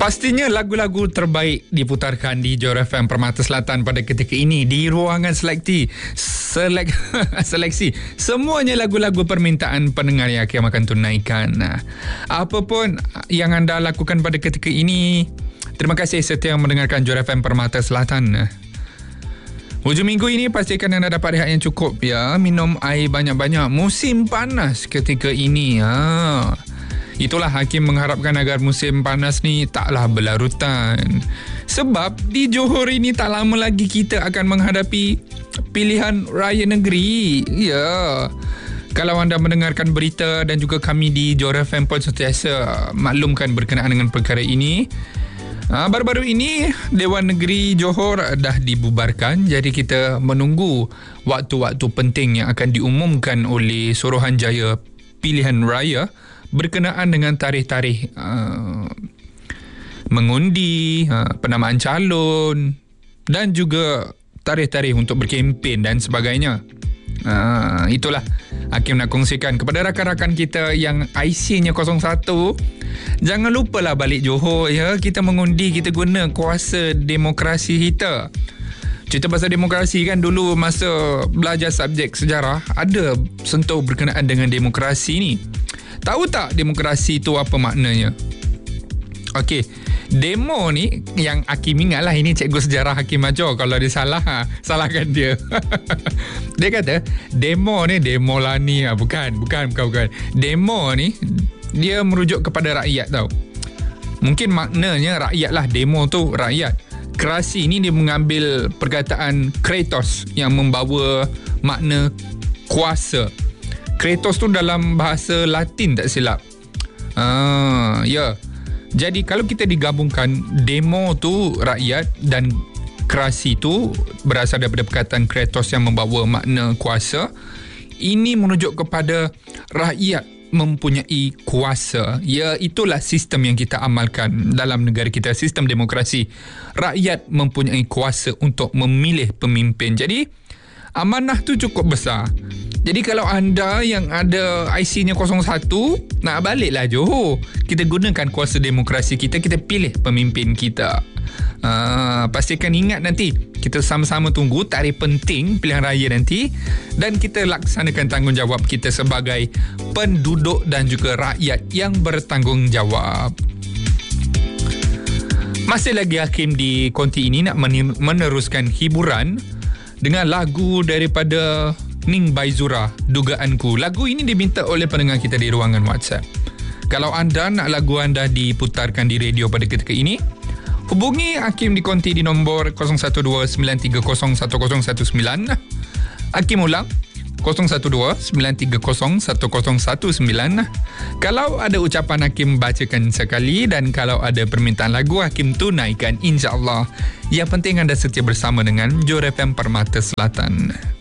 Pastinya lagu-lagu terbaik diputarkan di Johor FM Permata Selatan pada ketika ini di ruangan seleksi. Semuanya lagu-lagu permintaan pendengar yang Hakim akan tunaikan. Apa pun yang anda lakukan pada ketika ini, terima kasih setia mendengarkan Johor FM Permata Selatan. Hujung minggu ini pastikan anda dapat rehat yang cukup ya. Minum air banyak-banyak. Musim panas ketika ini. Itulah Hakim mengharapkan agar musim panas ni taklah berlarutan. Sebab di Johor ini tak lama lagi kita akan menghadapi pilihan raya negeri. Ya. Kalau anda mendengarkan berita dan juga kami di Johor FM pun sentiasa maklumkan berkenaan dengan perkara ini. Baru-baru ini Dewan Negeri Johor dah dibubarkan. Jadi kita menunggu waktu-waktu penting yang akan diumumkan oleh Suruhanjaya Pilihan Raya berkenaan dengan tarikh-tarikh mengundi, penamaan calon dan juga tarikh-tarikh untuk berkempen dan sebagainya. Itulah Hakim nak kongsikan kepada rakan-rakan kita yang IC-nya 01. Jangan lupalah balik Johor ya. Kita mengundi, kita guna kuasa demokrasi kita. Cerita pasal demokrasi kan, dulu masa belajar subjek sejarah ada sentuh berkenaan dengan demokrasi ni. Tahu tak demokrasi tu apa maknanya? Okey, demo ni yang Hakim ingat lah, ini cikgu sejarah Hakim ajar. Kalau dia salah, salahkan dia. Dia kata demo ni, demo lah ni. Bukan. Demo ni dia merujuk kepada rakyat tau. Mungkin maknanya rakyat lah, demo tu rakyat. Kerasi ni dia mengambil perkataan kratos yang membawa makna kuasa. Kratos tu dalam bahasa Latin tak silap. Ya. Jadi kalau kita digabungkan, demo tu rakyat dan kerasi tu berasal daripada perkataan kratos yang membawa makna kuasa. Ini merujuk kepada rakyat mempunyai kuasa. Ya, itulah sistem yang kita amalkan dalam negara kita, sistem demokrasi. Rakyat mempunyai kuasa untuk memilih pemimpin. Jadi amanah tu cukup besar. Jadi kalau anda yang ada IC-nya 01 nak baliklah Johor, kita gunakan kuasa demokrasi kita, kita pilih pemimpin kita. Pastikan ingat nanti kita sama-sama tunggu tarikh penting pilihan raya nanti dan kita laksanakan tanggungjawab kita sebagai penduduk dan juga rakyat yang bertanggungjawab. Masih lagi Hakim di konti ini nak meneruskan hiburan dengan lagu daripada Ning Baizura, Dugaanku. Lagu ini diminta oleh pendengar kita di ruangan WhatsApp. Kalau anda nak lagu anda diputarkan di radio pada ketika ini, hubungi Hakim di konti di nombor 012-930-1019. Hakim ulang 012-930-1019. Kalau ada ucapan, Hakim bacakan sekali, dan kalau ada permintaan lagu, Hakim tunaikan, insya-Allah. Yang penting anda setia bersama dengan Johor FM Permata Selatan.